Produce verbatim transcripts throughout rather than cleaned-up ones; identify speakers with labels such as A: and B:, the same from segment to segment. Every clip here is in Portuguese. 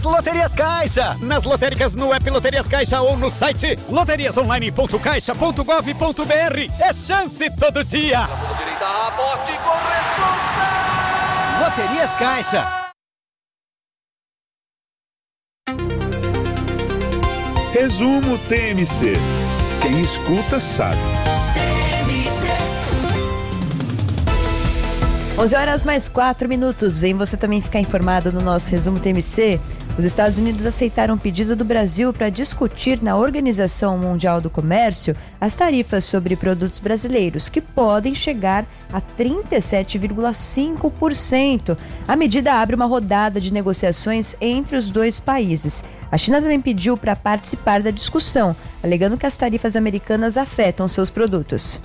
A: Loterias Caixa, nas lotéricas no app Loterias Caixa ou no site loterias online ponto caixa ponto gov ponto br. É chance todo dia.
B: Direita, aposte com responsa.
A: Loterias Caixa.
C: Resumo T M C. Quem escuta sabe.
D: onze horas mais quatro minutos. Vem você também ficar informado no nosso Resumo T M C. Os Estados Unidos aceitaram um pedido do Brasil para discutir na Organização Mundial do Comércio as tarifas sobre produtos brasileiros, que podem chegar a trinta e sete vírgula cinco por cento. A medida abre uma rodada de negociações entre os dois países. A China também pediu para participar da discussão, alegando que as tarifas americanas afetam seus produtos.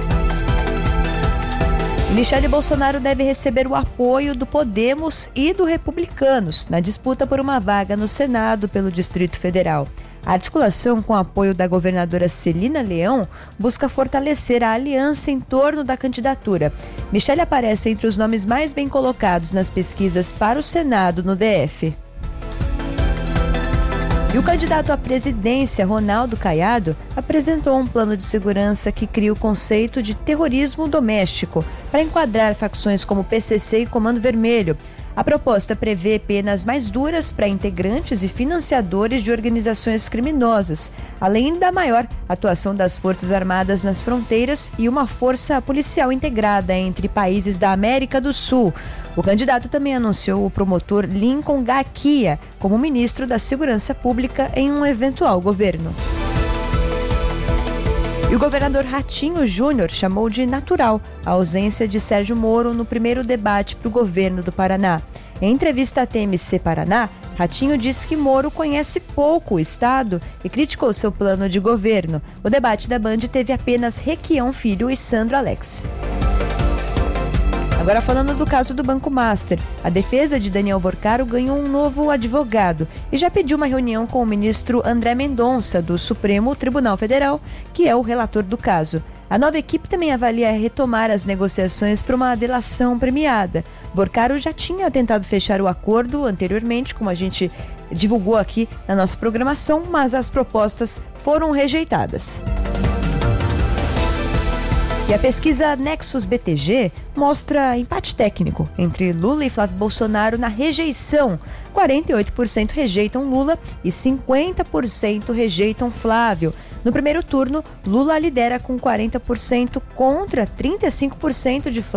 D: Michele Bolsonaro deve receber o apoio do Podemos e do Republicanos na disputa por uma vaga no Senado pelo Distrito Federal. A articulação com o apoio da governadora Celina Leão busca fortalecer a aliança em torno da candidatura. Michele aparece entre os nomes mais bem colocados nas pesquisas para o Senado no D F. E o candidato à presidência, Ronaldo Caiado, apresentou um plano de segurança que cria o conceito de terrorismo doméstico para enquadrar facções como P C C e Comando Vermelho. A proposta prevê penas mais duras para integrantes e financiadores de organizações criminosas, além da maior atuação das Forças Armadas nas fronteiras e uma força policial integrada entre países da América do Sul. O candidato também anunciou o promotor Lincoln Gaquia como ministro da Segurança Pública em um eventual governo. E o governador Ratinho Júnior chamou de natural a ausência de Sérgio Moro no primeiro debate para o governo do Paraná. Em entrevista à T M C Paraná, Ratinho disse que Moro conhece pouco o Estado e criticou seu plano de governo. O debate da Band teve apenas Requião Filho e Sandro Alex. Agora falando do caso do Banco Master, a defesa de Daniel Vorcaro ganhou um novo advogado e já pediu uma reunião com o ministro André Mendonça, do Supremo Tribunal Federal, que é o relator do caso. A nova equipe também avalia retomar as negociações para uma delação premiada. Vorcaro já tinha tentado fechar o acordo anteriormente, como a gente divulgou aqui na nossa programação, mas as propostas foram rejeitadas. E a pesquisa Nexus B T G mostra empate técnico entre Lula e Flávio Bolsonaro na rejeição. quarenta e oito por cento rejeitam Lula e cinquenta por cento rejeitam Flávio. No primeiro turno, Lula lidera com quarenta por cento contra trinta e cinco por cento de Flávio.